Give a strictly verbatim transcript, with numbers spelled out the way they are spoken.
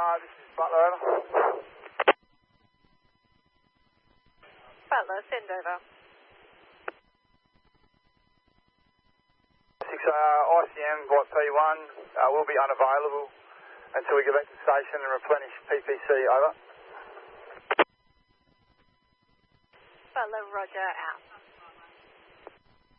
uh, this is Butler, over. Butler, send over. six, uh, I C M, Block P one, uh, will be unavailable until we get back to the station and replenish P P C, over. Butler, roger, out.